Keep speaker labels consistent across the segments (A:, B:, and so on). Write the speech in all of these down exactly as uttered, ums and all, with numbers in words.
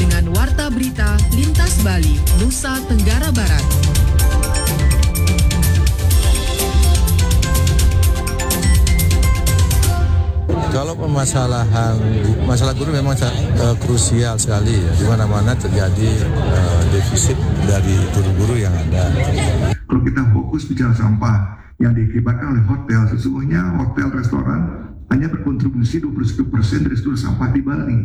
A: dengan Warta Berita Lintas Bali, Nusa Tenggara Barat.
B: Kalau permasalahan masalah guru memang uh, krusial sekali ya, di mana-mana terjadi uh, defisit dari guru-guru yang ada.
C: Kalau kita fokus bicara sampah yang diakibatkan oleh hotel, sesungguhnya hotel restoran hanya berkontribusi dua puluh satu persen dari seluruh sampah di Bali.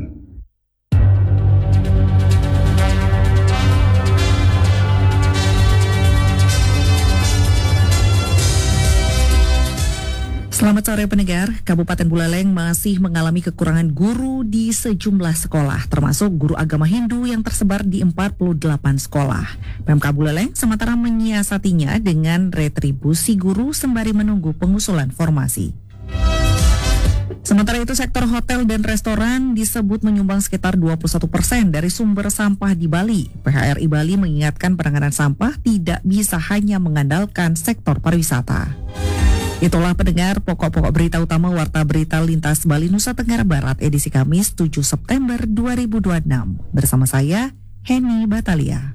D: Selamat sore pendengar, Kabupaten Buleleng masih mengalami kekurangan guru di sejumlah sekolah, termasuk guru agama Hindu yang tersebar di empat puluh delapan sekolah. Pemkab Buleleng sementara menyiasatinya dengan retribusi guru sembari menunggu pengusulan formasi. Sementara itu, sektor hotel dan restoran disebut menyumbang sekitar dua puluh satu persen dari sumber sampah di Bali. P H R I Bali mengingatkan penanganan sampah tidak bisa hanya mengandalkan sektor pariwisata. Itulah pendengar pokok-pokok berita utama Warta Berita Lintas Bali Nusa Tenggara Barat edisi Kamis tujuh September dua ribu dua puluh enam. Bersama saya, Henny Batalia.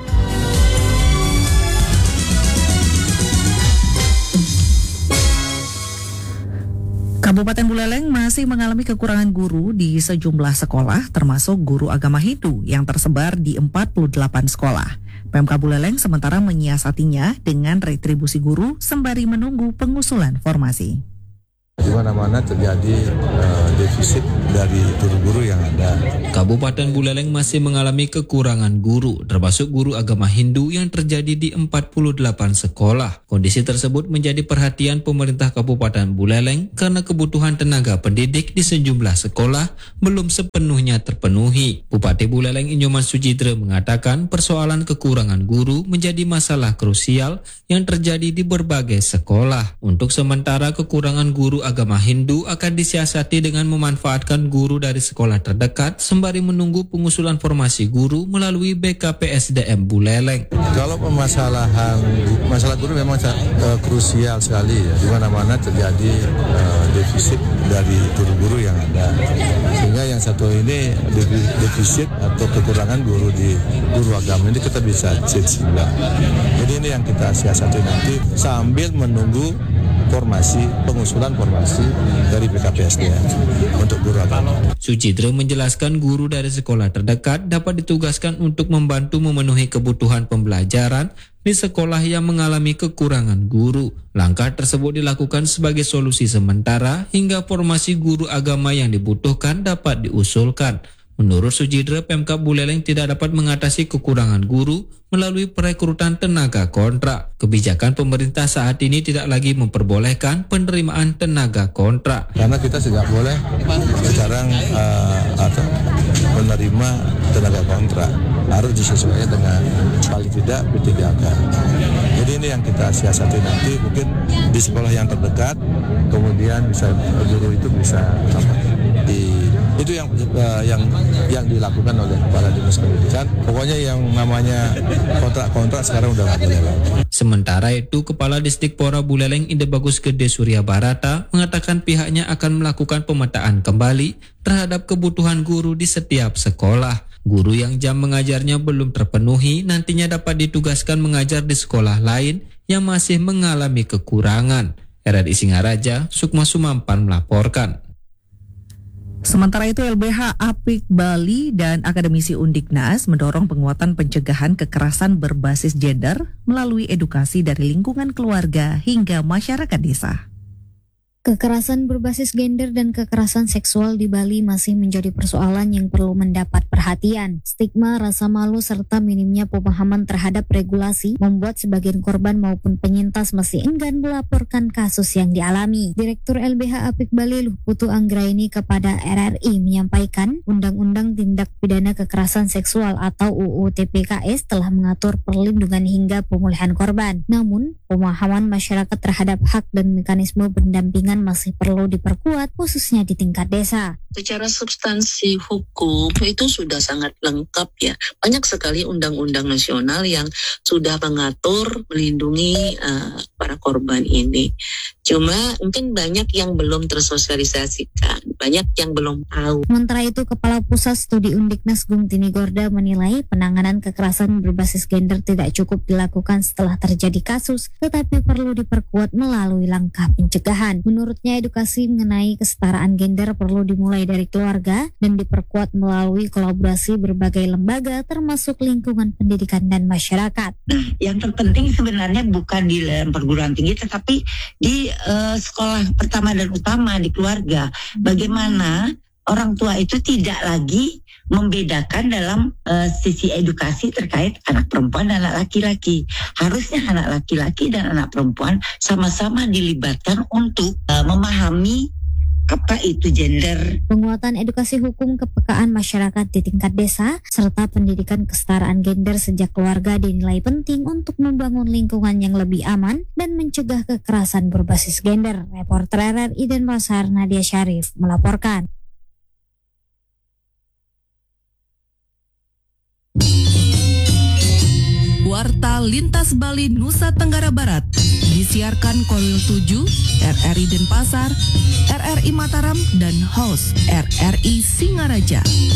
D: Kabupaten Buleleng masih mengalami kekurangan guru di sejumlah sekolah, termasuk guru agama Hindu yang tersebar di empat puluh delapan sekolah. Pemkab Buleleng sementara menyiasatinya dengan retribusi guru sembari menunggu pengusulan formasi.
B: Di mana-mana terjadi uh, defisit dari guru-guru yang ada.
E: Kabupaten Buleleng masih mengalami kekurangan guru, termasuk guru agama Hindu yang terjadi di empat puluh delapan sekolah. Kondisi tersebut menjadi perhatian pemerintah Kabupaten Buleleng karena kebutuhan tenaga pendidik di sejumlah sekolah belum sepenuhnya terpenuhi. Bupati Buleleng Inyoman Sujidre mengatakan persoalan kekurangan guru menjadi masalah krusial yang terjadi di berbagai sekolah. Untuk sementara kekurangan guru agama Hindu akan disiasati dengan memanfaatkan guru dari sekolah terdekat sembari menunggu pengusulan formasi guru melalui B K P S D M Buleleng.
B: Kalau permasalahan masalah guru memang uh, krusial sekali ya, di mana-mana terjadi uh, defisit dari guru-guru yang ada. Sehingga yang satu ini defisit atau kekurangan guru di guru agama ini kita bisa cicil. Jadi ini yang kita siasati nanti sambil menunggu formasi, pengusulan formasi dari B K P S D M untuk guru agama.
E: Sujidre menjelaskan guru dari sekolah terdekat dapat ditugaskan untuk membantu memenuhi kebutuhan pembelajaran di sekolah yang mengalami kekurangan guru. Langkah tersebut dilakukan sebagai solusi sementara hingga formasi guru agama yang dibutuhkan dapat diusulkan. Menurut Sujidre, Pemkab Buleleng tidak dapat mengatasi kekurangan guru melalui perekrutan tenaga kontrak. Kebijakan pemerintah saat ini tidak lagi memperbolehkan penerimaan tenaga kontrak.
B: Karena kita tidak boleh sekarang uh, atau menerima tenaga kontrak, harus disesuaikan dengan paling tidak P tiga K. Jadi ini yang kita siasati nanti, mungkin di sekolah yang terdekat, kemudian bisa guru itu bisa apa, di itu yang uh, yang yang dilakukan oleh kepala dinas pendidikan. Pokoknya yang namanya kontrak-kontrak sekarang udah nggak boleh lagi.
E: Sementara itu, Kepala Distrik Pora Buleleng Inde Bagus Gede Surya Barata mengatakan pihaknya akan melakukan pemetaan kembali terhadap kebutuhan guru di setiap sekolah. Guru yang jam mengajarnya belum terpenuhi nantinya dapat ditugaskan mengajar di sekolah lain yang masih mengalami kekurangan. R R I Singaraja, Sukma Sumampan melaporkan.
D: Sementara itu, L B H Apik Bali dan akademisi Undiknas mendorong penguatan pencegahan kekerasan berbasis gender melalui edukasi dari lingkungan keluarga hingga masyarakat desa.
F: Kekerasan berbasis gender dan kekerasan seksual di Bali masih menjadi persoalan yang perlu mendapat perhatian. Stigma, rasa malu, serta minimnya pemahaman terhadap regulasi membuat sebagian korban maupun penyintas masih enggan melaporkan kasus yang dialami. Direktur L B H Apik Bali Luhputu Anggraini kepada R R I menyampaikan Undang-Undang Tindak Pidana Kekerasan Seksual atau U U T P K S telah mengatur perlindungan hingga pemulihan korban. Namun, pemahaman masyarakat terhadap hak dan mekanisme pendampingan masih perlu diperkuat, khususnya di tingkat desa.
G: Secara substansi hukum itu sudah sudah sangat lengkap ya. Banyak sekali undang-undang nasional yang sudah mengatur, melindungi uh, para korban ini. Cuma mungkin banyak yang belum tersosialisasikan, banyak yang belum tahu.
F: Sementara itu, Kepala Pusat Studi Undiknas Gung Tini Gorda menilai penanganan kekerasan berbasis gender tidak cukup dilakukan setelah terjadi kasus, tetapi perlu diperkuat melalui langkah pencegahan. Menurutnya, edukasi mengenai kesetaraan gender perlu dimulai dari keluarga dan diperkuat melalui kolaborasi berbagai lembaga termasuk lingkungan pendidikan dan masyarakat.
H: Nah, yang terpenting sebenarnya bukan di perguruan tinggi tetapi di uh, sekolah pertama dan utama, di keluarga. Bagaimana orang tua itu tidak lagi membedakan dalam uh, sisi edukasi terkait anak perempuan dan anak laki-laki. Harusnya anak laki-laki dan anak perempuan sama-sama dilibatkan untuk uh, memahami apa itu gender.
F: Penguatan edukasi hukum kepekaan masyarakat di tingkat desa serta pendidikan kesetaraan gender sejak keluarga dinilai penting untuk membangun lingkungan yang lebih aman dan mencegah kekerasan berbasis gender. Reporter R R I Denpasar Nadia Syarif melaporkan.
A: Warta Lintas Bali Nusa Tenggara Barat disiarkan Korwil tujuh, R R I Denpasar, R R I Mataram, dan host R R I Singaraja.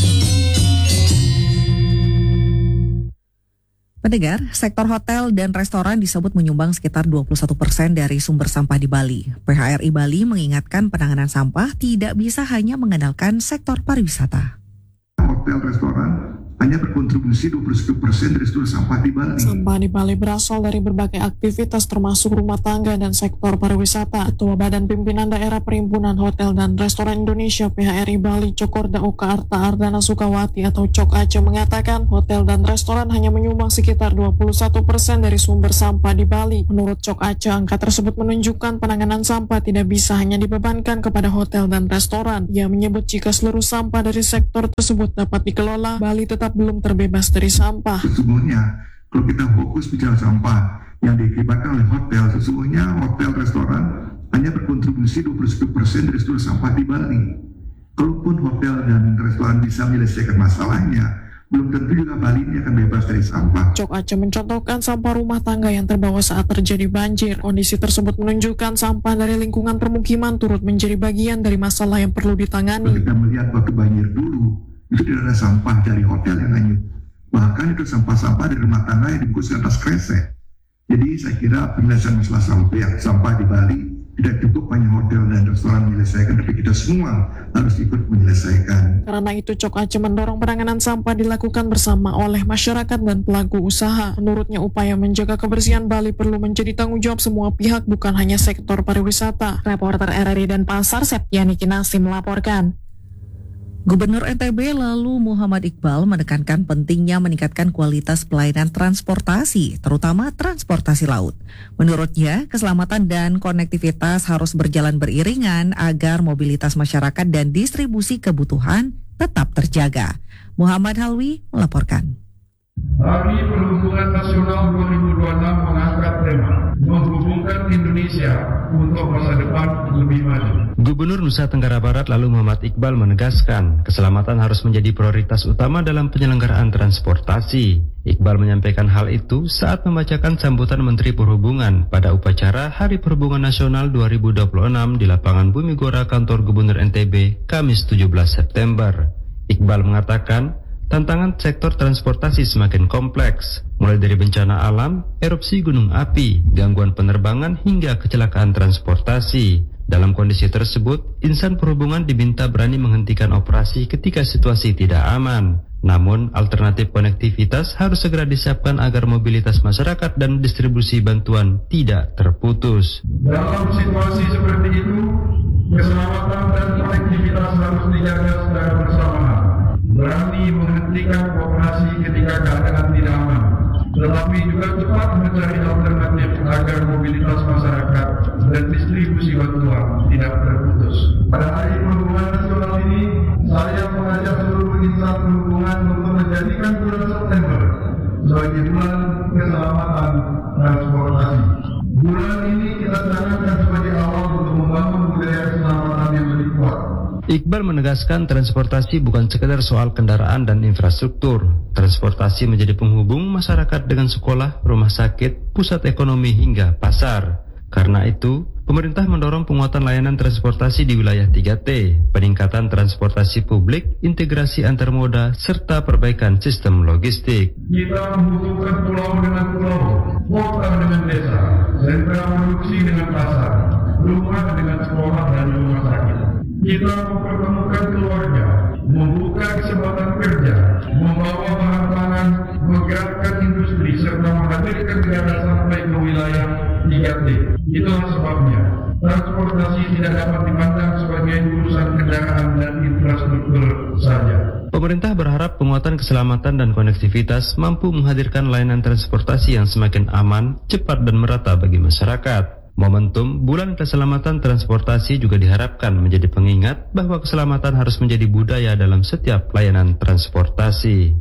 D: Pendengar, sektor hotel dan restoran disebut menyumbang sekitar dua puluh satu persen dari sumber sampah di Bali. P H R I Bali mengingatkan penanganan sampah tidak bisa hanya mengandalkan sektor pariwisata.
C: Hotel, restoran hanya berkontribusi dua puluh satu persen dari seluruh sampah di Bali.
I: Sampah di Bali berasal dari berbagai aktivitas termasuk rumah tangga dan sektor pariwisata. Ketua Badan Pimpinan Daerah Perhimpunan Hotel dan Restoran Indonesia P H R I Bali Cokorda Oka Arta Ardana Sukawati atau Cok Aceh mengatakan hotel dan restoran hanya menyumbang sekitar dua puluh satu persen dari sumber sampah di Bali. Menurut Cok Aceh, angka tersebut menunjukkan penanganan sampah tidak bisa hanya dibebankan kepada hotel dan restoran. Ia menyebut jika seluruh sampah dari sektor tersebut dapat dikelola, Bali tetap belum terbebas dari sampah.
C: Sesungguhnya, kalau kita fokus bicara sampah yang diakibatkan oleh hotel, sesungguhnya hotel restoran hanya berkontribusi dua puluh satu persen dari seluruh sampah di Bali. Kalaupun hotel dan restoran bisa menyelesaikan masalahnya, belum tentu juga Bali ini akan bebas dari sampah.
I: Cok Aceh mencontohkan sampah rumah tangga yang terbawa saat terjadi banjir. Kondisi tersebut menunjukkan sampah dari lingkungan permukiman turut menjadi bagian dari masalah yang perlu ditangani.
C: Kalau kita melihat waktu banjir dulu, itu tidak ada sampah dari hotel yang hanyut. Bahkan itu sampah-sampah dari rumah tangga yang dibungkus ke atas kresek. Jadi saya kira penyelesaian masalah sampah, sampah di Bali tidak cukup hanya hotel dan restoran menyelesaikan, tapi kita semua harus ikut menyelesaikan.
I: Karena itu Cok Aceh mendorong penanganan sampah dilakukan bersama oleh masyarakat dan pelaku usaha. Menurutnya upaya menjaga kebersihan Bali perlu menjadi tanggung jawab semua pihak, bukan hanya sektor pariwisata. Reporter R R I Denpasar Septiani Kinasi melaporkan.
D: Gubernur N T B lalu Muhammad Iqbal menekankan pentingnya meningkatkan kualitas pelayanan transportasi, terutama transportasi laut. Menurutnya, keselamatan dan konektivitas harus berjalan beriringan agar mobilitas masyarakat dan distribusi kebutuhan tetap terjaga. Muhammad Halwi melaporkan.
J: Hari Perhubungan Nasional dua ribu dua puluh enam mengangkat tema menghubungkan Indonesia untuk masa depan lebih maju.
K: Gubernur Nusa Tenggara Barat lalu Muhammad Iqbal menegaskan keselamatan harus menjadi prioritas utama dalam penyelenggaraan transportasi. Iqbal menyampaikan hal itu saat membacakan sambutan Menteri Perhubungan pada upacara Hari Perhubungan Nasional dua ribu dua puluh enam di lapangan Bumi Gora kantor Gubernur N T B Kamis tujuh belas September. Iqbal mengatakan tantangan sektor transportasi semakin kompleks, mulai dari bencana alam, erupsi gunung api, gangguan penerbangan hingga kecelakaan transportasi. Dalam kondisi tersebut, insan perhubungan diminta berani menghentikan operasi ketika situasi tidak aman. Namun, alternatif konektivitas harus segera disiapkan agar mobilitas masyarakat dan distribusi bantuan tidak terputus.
J: Dalam situasi seperti itu, keselamatan dan konektivitas harus dijaga secara bersamaan. Berani menghentikan operasi ketika keadaan tidak aman, tetapi juga cepat mencari alternatif agar mobilitas masyarakat dan distribusi bantuan tidak terputus. Pada Hari Perhubungan Nasional ini, saya mengajak seluruh insan perhubungan untuk menjadikan bulan September sebagai bulan keselamatan transportasi. Bulan ini kita canangkan sebagai awal untuk membangun budaya keselamatan yang lebih kuat.
K: Iqbal menegaskan transportasi bukan sekedar soal kendaraan dan infrastruktur. Transportasi menjadi penghubung masyarakat dengan sekolah, rumah sakit, pusat ekonomi hingga pasar. Karena itu, pemerintah mendorong penguatan layanan transportasi di wilayah tiga T, peningkatan transportasi publik, integrasi antar moda, serta perbaikan sistem logistik.
J: Kita membutuhkan pulau dengan pulau, kota dengan desa, sentra produksi dengan pasar, rumah dengan sekolah dan rumah sakit. Kita mempertemukan keluarga, membuka kesempatan kerja, membawa bahan pangan, menggerakkan industri, serta menghadirkan negara sampai ke wilayah tiga T. Itulah sebabnya transportasi tidak dapat dipandang sebagai urusan kendaraan dan infrastruktur saja.
K: Pemerintah berharap penguatan keselamatan dan konektivitas mampu menghadirkan layanan transportasi yang semakin aman, cepat dan merata bagi masyarakat. Momentum Bulan Keselamatan Transportasi juga diharapkan menjadi pengingat bahwa keselamatan harus menjadi budaya dalam setiap layanan transportasi.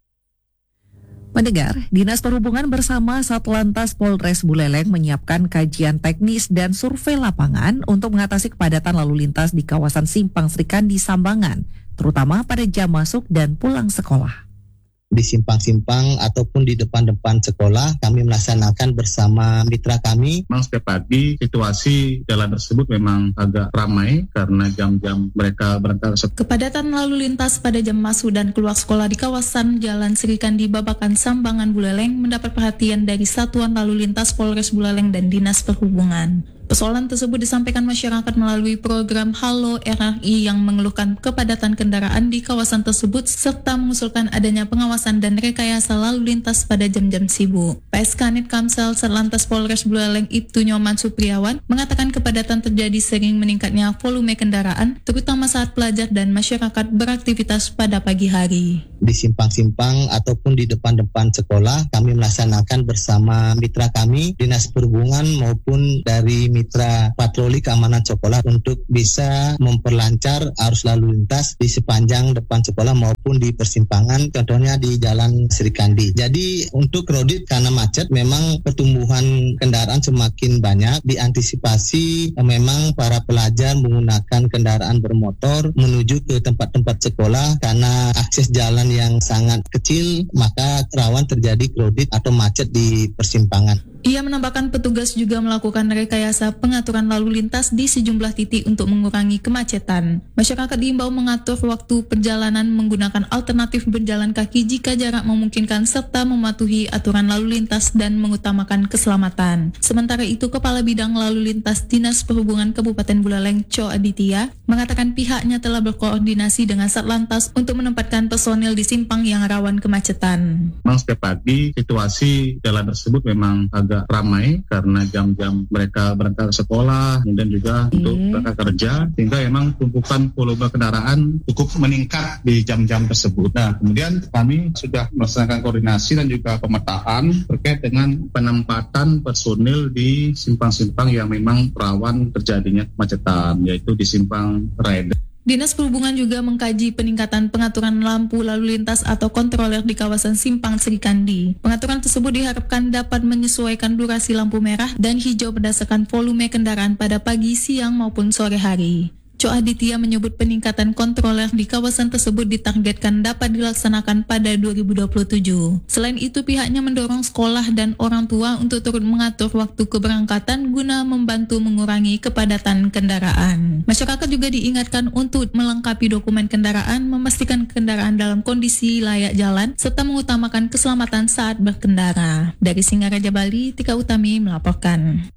D: Mendengar, Dinas Perhubungan bersama Satlantas Polres Buleleng menyiapkan kajian teknis dan survei lapangan untuk mengatasi kepadatan lalu lintas di kawasan Simpang Srikandi Sambangan, terutama pada jam masuk dan pulang sekolah.
L: Di simpang-simpang ataupun di depan-depan sekolah kami melaksanakan bersama mitra kami.
M: Memang setiap pagi situasi jalan tersebut memang agak ramai karena jam-jam mereka berangkat.
N: Kepadatan lalu lintas pada jam masuk dan keluar sekolah di kawasan Jalan Srikandi Babakan Sambangan Buleleng mendapat perhatian dari Satuan Lalu Lintas Polres Buleleng dan Dinas Perhubungan. Persoalan tersebut disampaikan masyarakat melalui program Halo R R I yang mengeluhkan kepadatan kendaraan di kawasan tersebut serta mengusulkan adanya pengawasan dan rekayasa lalu lintas pada jam-jam sibuk. P S Kanit Kamsel Satlantas Polres Buleleng Ibtu Nyoman Supriawan mengatakan kepadatan terjadi sering meningkatnya volume kendaraan terutama saat pelajar dan masyarakat beraktivitas pada pagi hari.
L: Di simpang-simpang ataupun di depan-depan sekolah kami melaksanakan bersama mitra kami Dinas Perhubungan maupun dari mitra patroli keamanan sekolah untuk bisa memperlancar arus lalu lintas di sepanjang depan sekolah maupun di persimpangan, contohnya di Jalan Srikandi. Jadi untuk kredit karena macet memang pertumbuhan kendaraan semakin banyak, diantisipasi memang para pelajar menggunakan kendaraan bermotor menuju ke tempat-tempat sekolah karena akses jalan yang sangat kecil maka rawan terjadi kredit atau macet di persimpangan.
N: Ia menambahkan petugas juga melakukan rekayasa pengaturan lalu lintas di sejumlah titik untuk mengurangi kemacetan. Masyarakat diimbau mengatur waktu perjalanan menggunakan alternatif berjalan kaki jika jarak memungkinkan serta mematuhi aturan lalu lintas dan mengutamakan keselamatan. Sementara itu, Kepala Bidang Lalu Lintas Dinas Perhubungan Kabupaten Buleleng, Co Aditya, mengatakan pihaknya telah berkoordinasi dengan Satlantas untuk menempatkan personil di simpang yang rawan kemacetan.
M: Memang setiap pagi situasi jalan tersebut memang agak ramai karena jam-jam mereka berangkat ke sekolah kemudian juga hmm. untuk berangkat kerja sehingga memang tumpukan volume kendaraan cukup meningkat di jam-jam tersebut. Nah, kemudian kami sudah melaksanakan koordinasi dan juga pemetaan terkait dengan penempatan personil di simpang-simpang yang memang rawan terjadinya kemacetan, yaitu di simpang raya.
N: Dinas Perhubungan juga mengkaji peningkatan pengaturan lampu lalu lintas atau kontroler di kawasan Simpang Srikandi. Pengaturan tersebut diharapkan dapat menyesuaikan durasi lampu merah dan hijau berdasarkan volume kendaraan pada pagi, siang maupun sore hari. Co Aditya menyebut peningkatan kontroler di kawasan tersebut ditargetkan dapat dilaksanakan pada dua ribu dua puluh tujuh. Selain itu, pihaknya mendorong sekolah dan orang tua untuk turut mengatur waktu keberangkatan guna membantu mengurangi kepadatan kendaraan. Masyarakat juga diingatkan untuk melengkapi dokumen kendaraan, memastikan kendaraan dalam kondisi layak jalan, serta mengutamakan keselamatan saat berkendara. Dari Singaraja, Bali, Tika Utami melaporkan.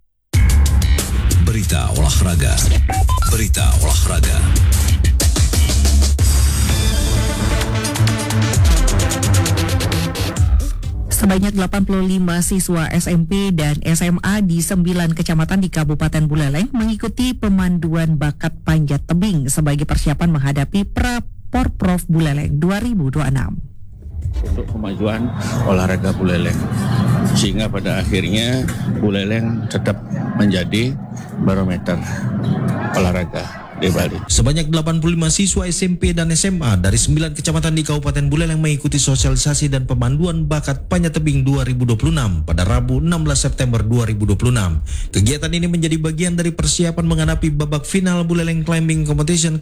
O: Berita olahraga. Berita olahraga.
D: Sebanyak delapan puluh lima siswa S M P dan S M A di sembilan kecamatan di Kabupaten Buleleng mengikuti pemanduan bakat panjat tebing sebagai persiapan menghadapi Pra-Porprov Buleleng dua ribu dua puluh enam.
P: Untuk kemajuan olahraga Buleleng, sehingga pada akhirnya Buleleng tetap menjadi barometer olahraga di Bali.
Q: Sebanyak delapan puluh lima siswa S M P dan S M A dari sembilan kecamatan di Kabupaten Buleleng mengikuti sosialisasi dan pemanduan bakat panjat tebing dua ribu dua puluh enam pada Rabu enam belas September dua ribu dua puluh enam. Kegiatan ini menjadi bagian dari persiapan menghadapi babak final Buleleng Climbing Competition Cup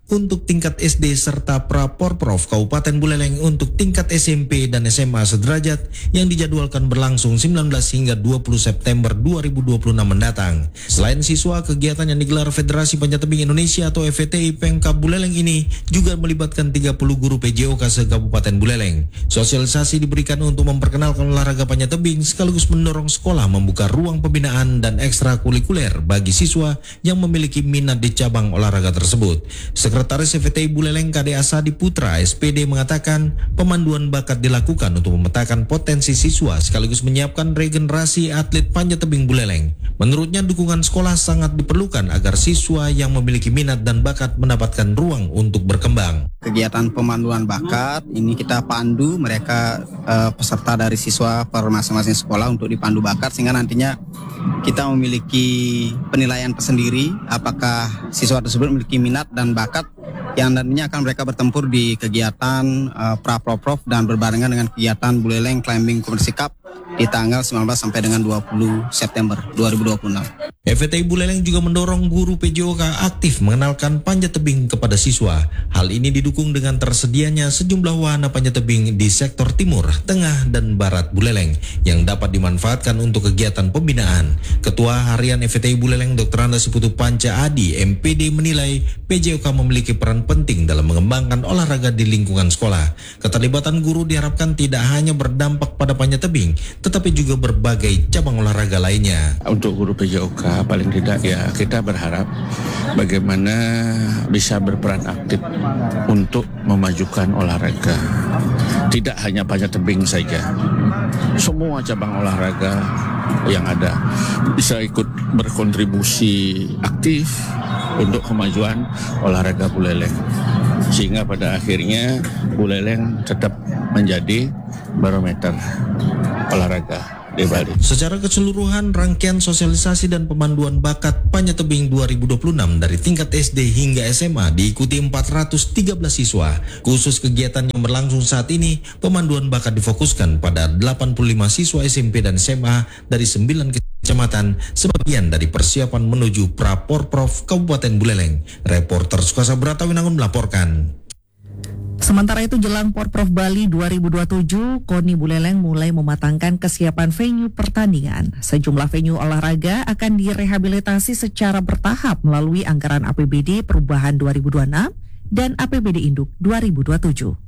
Q: untuk tingkat S D serta Pra-Porprov Kabupaten Buleleng untuk tingkat S M P dan S M A sederajat yang dijadwalkan berlangsung sembilan belas hingga dua puluh September dua ribu dua puluh enam mendatang. Selain siswa, kegiatan yang digelar Federasi Panjat Tebing Indonesia atau F T I Pemkab Buleleng ini juga melibatkan tiga puluh guru P J O K se-Kabupaten Buleleng. Sosialisasi diberikan untuk memperkenalkan olahraga panjat tebing sekaligus mendorong sekolah membuka ruang pembinaan dan ekstrakurikuler bagi siswa yang memiliki minat di cabang olahraga tersebut. Sekretaris F T I Buleleng K D Asadi Putra S P D mengatakan pemanduan bakat dilakukan untuk memetakan potensi siswa sekaligus menyiapkan regenerasi atlet panjat tebing Buleleng. Menurutnya dukungan sekolah sangat diperlukan agar siswa yang memiliki minat dan bakat mendapatkan ruang untuk berkembang.
R: Kegiatan pemanduan bakat ini kita pandu mereka eh, peserta dari siswa per masing-masing sekolah untuk dipandu bakat sehingga nantinya kita memiliki penilaian tersendiri apakah siswa tersebut memiliki minat dan bakat yang nantinya akan mereka bertempur di kegiatan uh, Pra-Porprov dan berbarengan dengan kegiatan Buleleng Climbing Competition Cup di tanggal sembilan belas sampai dengan dua puluh September dua ribu dua puluh enam.
Q: F T I Buleleng juga mendorong guru P J O K aktif mengenalkan panjat tebing kepada siswa. Hal ini didukung dengan tersedianya sejumlah wahana panjat tebing di sektor timur, tengah, dan barat Buleleng yang dapat dimanfaatkan untuk kegiatan pembinaan. Ketua Harian F T I Buleleng Doktor Anda Siputu Panca Adi M P D menilai P J O K memiliki peran penting dalam mengembangkan olahraga di lingkungan sekolah. Keterlibatan guru diharapkan tidak hanya berdampak pada panjat tebing, tetapi juga berbagai cabang olahraga lainnya.
P: Untuk guru P J O K paling tidak ya kita berharap bagaimana bisa berperan aktif untuk memajukan olahraga. Tidak hanya panjat tebing saja, semua cabang olahraga yang ada bisa ikut berkontribusi aktif untuk kemajuan olahraga Buleleng. Sehingga pada akhirnya Buleleng tetap menjadi barometer olahraga di Bali.
Q: Secara keseluruhan, rangkaian sosialisasi dan pemanduan bakat panjat tebing dua ribu dua puluh enam dari tingkat S D hingga S M A diikuti empat ratus tiga belas siswa. Khusus kegiatan yang berlangsung saat ini, pemanduan bakat difokuskan pada delapan puluh lima siswa S M P dan S M A dari sembilan kecamatan, sebagian dari persiapan menuju Pra-Porprov Kabupaten Buleleng. Reporter Sukasa Brata Winangun melaporkan.
D: Sementara itu jelang Porprov Bali dua ribu dua puluh tujuh, KONI Buleleng mulai mematangkan kesiapan venue pertandingan. Sejumlah venue olahraga akan direhabilitasi secara bertahap melalui anggaran A P B D Perubahan dua ribu dua puluh enam dan A P B D Induk dua ribu dua puluh tujuh.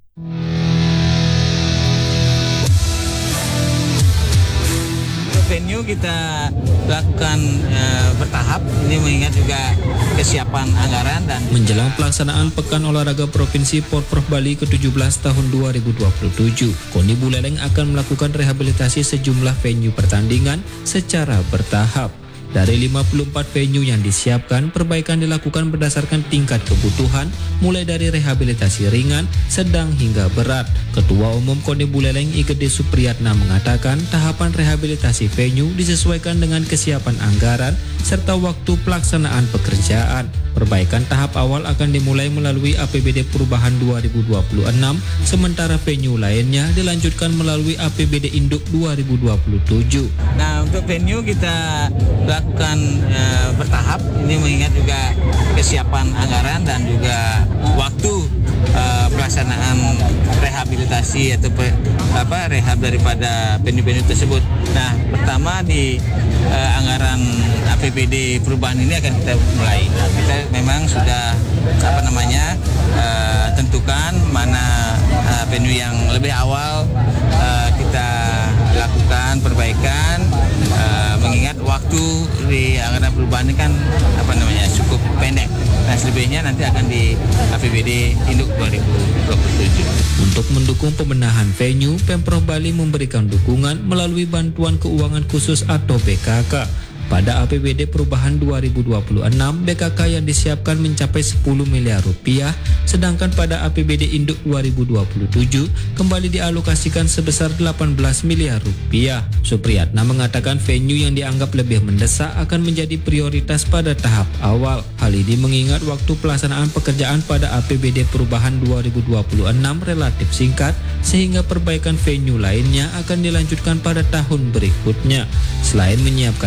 S: Venue kita lakukan e, bertahap, ini mengingat juga kesiapan anggaran dan
E: menjelang pelaksanaan Pekan Olahraga Provinsi Porprov Bali ke tujuh belas tahun dua ribu dua puluh tujuh, KONI Buleleng akan melakukan rehabilitasi sejumlah venue pertandingan secara bertahap. Dari lima puluh empat venue yang disiapkan, perbaikan dilakukan berdasarkan tingkat kebutuhan, mulai dari rehabilitasi ringan, sedang hingga berat. Ketua Umum KONI Buleleng I G D Supriyatna mengatakan tahapan rehabilitasi venue disesuaikan dengan kesiapan anggaran serta waktu pelaksanaan pekerjaan. Perbaikan tahap awal akan dimulai melalui A P B D Perubahan dua ribu dua puluh enam, sementara venue lainnya dilanjutkan melalui A P B D Induk dua ribu dua puluh tujuh.
S: Nah, untuk venue kita lakukan e, bertahap, ini mengingat juga kesiapan anggaran dan juga waktu e, pelaksanaan rehabilitasi atau pe, apa rehab daripada venue-venue tersebut. Nah, pertama di e, anggaran A P B D Perubahan ini akan kita mulai. Nah, kita memang sudah apa namanya uh, tentukan mana uh, venue yang lebih awal uh, kita lakukan perbaikan, uh, mengingat waktu di anggaran perubahan ini kan apa namanya cukup pendek. Nah, selebihnya nanti akan di A P B D Induk dua ribu dua puluh tujuh.
E: Untuk mendukung pembenahan venue, Pemprov Bali memberikan dukungan melalui bantuan keuangan khusus atau B K K. Pada A P B D Perubahan dua ribu dua puluh enam, B K K yang disiapkan mencapai sepuluh miliar rupiah, sedangkan pada A P B D Induk dua ribu dua puluh tujuh kembali dialokasikan sebesar delapan belas miliar rupiah. Supriyatna mengatakan venue yang dianggap lebih mendesak akan menjadi prioritas pada tahap awal. Hal ini mengingat waktu pelaksanaan pekerjaan pada A P B D Perubahan dua ribu dua puluh enam relatif singkat, sehingga perbaikan venue lainnya akan dilanjutkan pada tahun berikutnya. Selain menyiapkan venue,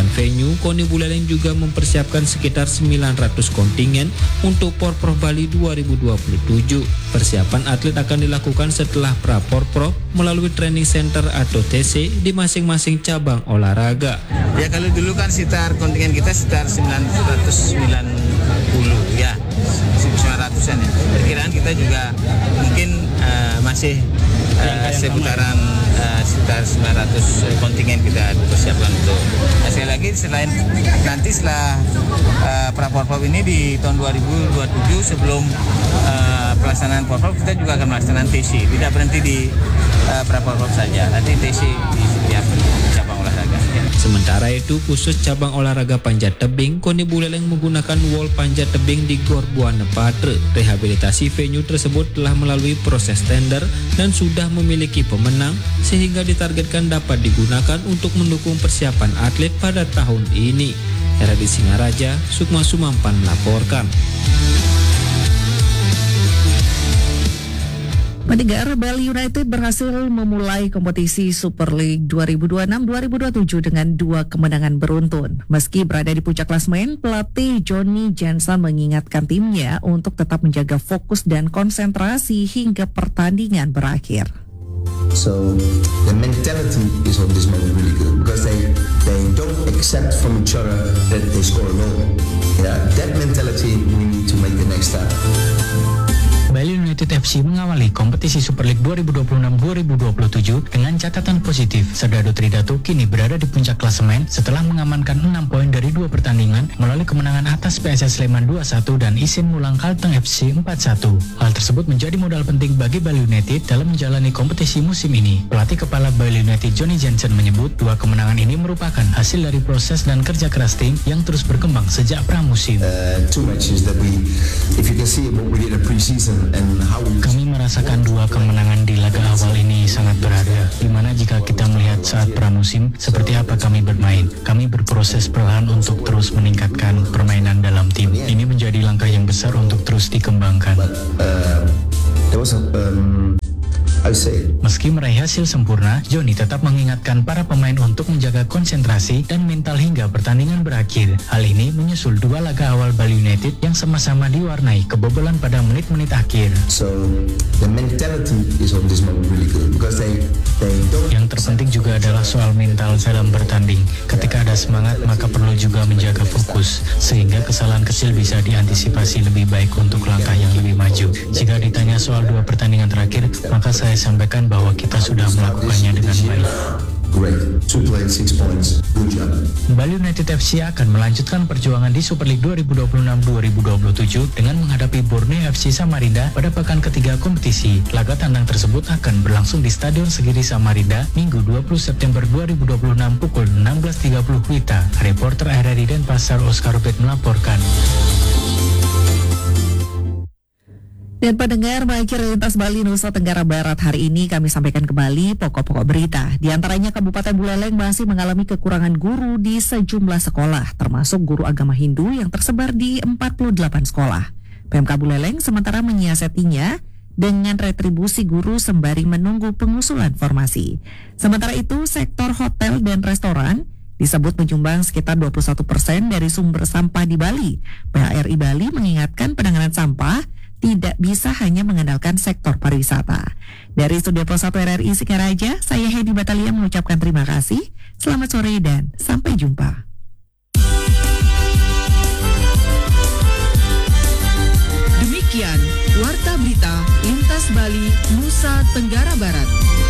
E: venue, KONI Buleleng juga mempersiapkan sekitar sembilan ratus kontingen untuk Porprov Bali dua ribu dua puluh tujuh. Persiapan atlet akan dilakukan setelah pra-Porprov melalui training center atau T C di masing-masing cabang olahraga.
S: Ya kalau dulu kan sekitar kontingen kita sekitar sembilan ratus sembilan puluh ya, sembilan ratusan ya. Perkiraan kita juga mungkin uh, masih uh, seputaran uh, sekitar sembilan ratus kontingen kita persiapkan untuk. Nah, sekali lagi selain nanti setelah uh, pra-Porprov ini di tahun dua ribu dua puluh tujuh sebelum uh, pelaksanaan Porprov kita juga akan melaksanakan T C. Tidak berhenti di uh, pra-Porprov saja, nanti T C di setiap cabang olahraga.
E: Sementara itu, khusus cabang olahraga panjat tebing, KONI Buleleng menggunakan wall panjat tebing di Gor Buana Patre. Rehabilitasi venue tersebut telah melalui proses tender dan sudah memiliki pemenang, sehingga ditargetkan dapat digunakan untuk mendukung persiapan atlet pada tahun ini. Heradi Singaraja, Sukma Sumampan melaporkan.
D: Pendengar, Bali United berhasil memulai kompetisi Super League dua ribu dua puluh enam dua ribu dua puluh tujuh dengan dua kemenangan beruntun. Meski berada di puncak klasemen, pelatih Johnny Jensen mengingatkan timnya untuk tetap menjaga fokus dan konsentrasi hingga pertandingan berakhir.
T: So the mentality is on this moment really good because they they don't accept from each other that they score alone. Yeah, that mentality we need to make the next step.
U: Bali United F C mengawali kompetisi Super League dua ribu dua puluh enam dua ribu dua puluh tujuh dengan catatan positif. Serdadu Tridatu kini berada di puncak klasemen setelah mengamankan enam poin dari dua pertandingan melalui kemenangan atas P S S Sleman dua satu dan Isin Mulang Kalteng F C empat satu. Hal tersebut menjadi modal penting bagi Bali United dalam menjalani kompetisi musim ini. Pelatih kepala Bali United Johnny Jensen menyebut dua kemenangan ini merupakan hasil dari proses dan kerja keras tim yang terus berkembang sejak pramusim.
T: Uh, two matches that we, if you can see what we did in pre-season.
U: Kami merasakan dua kemenangan di laga awal ini sangat berharga, di mana jika kita melihat saat pramusim seperti apa kami bermain, kami berproses perlahan untuk terus meningkatkan permainan dalam tim. Ini menjadi langkah yang besar untuk terus dikembangkan. Meski meraih hasil sempurna, Johnny tetap mengingatkan para pemain untuk menjaga konsentrasi dan mental hingga pertandingan berakhir. Hal ini menyusul dua laga awal Bali United yang sama-sama diwarnai kebobolan pada menit-menit akhir.
T: So the mentality is on this moment really good because they they don't.
U: Yang terpenting juga adalah soal mental dalam bertanding. Ketika ada semangat, maka perlu juga menjaga fokus sehingga kesalahan kecil bisa diantisipasi lebih baik untuk langkah yang lebih maju. Jika ditanya soal dua pertandingan terakhir, maka saya Saya sampaikan bahwa kita sudah melakukannya dengan baik.
T: Great. Two played six points. Good job.
U: Bali United F C akan melanjutkan perjuangan di Super League dua ribu dua puluh enam dua ribu dua puluh tujuh dengan menghadapi Borneo F C Samarinda pada pekan ketiga kompetisi. Laga tandang tersebut akan berlangsung di Stadion Segiri Samarinda Minggu dua puluh September dua ribu dua puluh enam pukul enam belas tiga puluh W I T A. Reporter R R I Denpasar Oscar Rubet melaporkan.
D: Dan pendengar, mengakhiri Lintas Bali Nusa Tenggara Barat hari ini kami sampaikan kembali pokok-pokok berita. Di antaranya Kabupaten Buleleng masih mengalami kekurangan guru di sejumlah sekolah, termasuk guru agama Hindu yang tersebar di empat puluh delapan sekolah. P M K Buleleng sementara menyiasatinya dengan retribusi guru sembari menunggu pengusulan formasi. Sementara itu, sektor hotel dan restoran disebut menyumbang sekitar dua puluh satu persen dari sumber sampah di Bali. P H R I Bali mengingatkan penanganan sampah tidak bisa hanya mengandalkan sektor pariwisata. Dari Studio Pos satu R R I Singaraja, saya Hedi Batalia mengucapkan terima kasih. Selamat sore dan sampai jumpa.
A: Demikian Warta Berita Lintas Bali Nusa Tenggara Barat.